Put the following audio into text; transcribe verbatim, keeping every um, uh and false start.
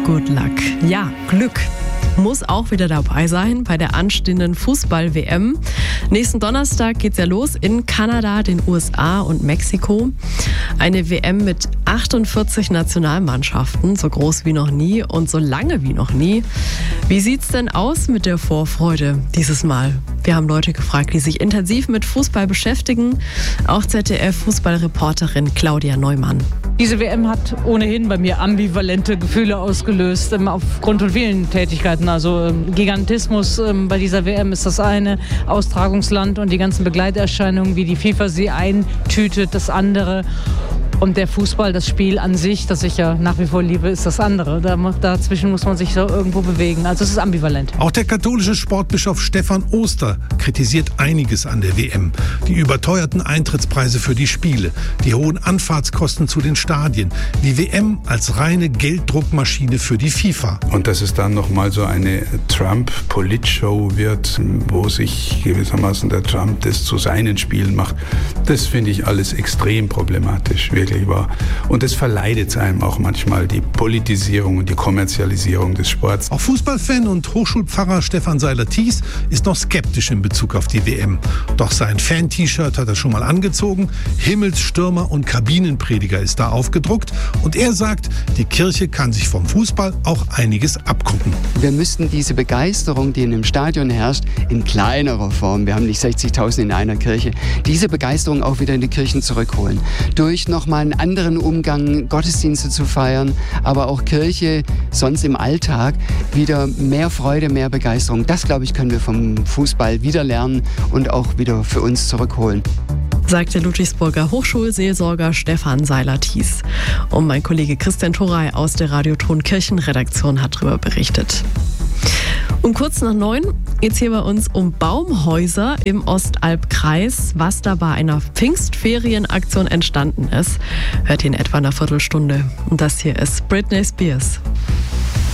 Good Luck. Ja, Glück muss auch wieder dabei sein bei der anstehenden Fußball-W M. Nächsten Donnerstag geht's ja los in Kanada, den U S A und Mexiko. Eine W M mit achtundvierzig Nationalmannschaften, so groß wie noch nie und so lange wie noch nie. Wie sieht's denn aus mit der Vorfreude dieses Mal? Wir haben Leute gefragt, die sich intensiv mit Fußball beschäftigen. Auch Z D F-Fußballreporterin Claudia Neumann. Diese W M hat ohnehin bei mir ambivalente Gefühle ausgelöst, ähm, aufgrund von vielen Tätigkeiten. Also ähm, Gigantismus ähm, bei dieser W M ist das eine, Austragungsland und die ganzen Begleiterscheinungen, wie die FIFA sie eintütet, das andere. Und der Fußball, das Spiel an sich, das ich ja nach wie vor liebe, ist das andere. Da, dazwischen muss man sich so irgendwo bewegen. Also es ist ambivalent. Auch der katholische Sportbischof Stefan Oster kritisiert einiges an der W M. Die überteuerten Eintrittspreise für die Spiele, die hohen Anfahrtskosten zu den Stadien, die W M als reine Gelddruckmaschine für die FIFA. Und dass es dann nochmal so eine Trump-Politshow wird, wo sich gewissermaßen der Trump das zu seinen Spielen macht, das finde ich alles extrem problematisch. Wirklich. War. Und es verleidet einem auch manchmal die Politisierung und die Kommerzialisierung des Sports. Auch Fußballfan und Hochschulpfarrer Stefan Seiler-Thies ist noch skeptisch in Bezug auf die W M. Doch sein Fan-T-Shirt hat er schon mal angezogen. Himmelsstürmer und Kabinenprediger ist da aufgedruckt. Und er sagt, die Kirche kann sich vom Fußball auch einiges abgucken. Wir müssten diese Begeisterung, die in einem Stadion herrscht, in kleinerer Form, wir haben nicht sechzigtausend in einer Kirche, diese Begeisterung auch wieder in die Kirchen zurückholen. Durch nochmal einen anderen Umgang, Gottesdienste zu feiern, aber auch Kirche sonst im Alltag wieder mehr Freude, mehr Begeisterung. Das, glaube ich, können wir vom Fußball wieder lernen und auch wieder für uns zurückholen. Sagt der Ludwigsburger Hochschulseelsorger Stefan Seiler-Thies. Und mein Kollege Christian Thorey aus der Radioton Kirchenredaktion hat darüber berichtet. Um kurz nach neun geht es hier bei uns um Baumhäuser im Ostalbkreis. Was da bei einer Pfingstferienaktion entstanden ist, hört ihr in etwa einer Viertelstunde. Und das hier ist Britney Spears.